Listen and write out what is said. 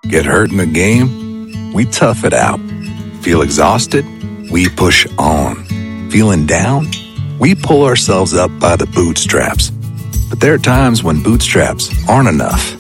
Get hurt in the game? We tough it out. Feel exhausted? We push on. Feeling down? We pull ourselves up by the bootstraps. But there are times when bootstraps aren't enough.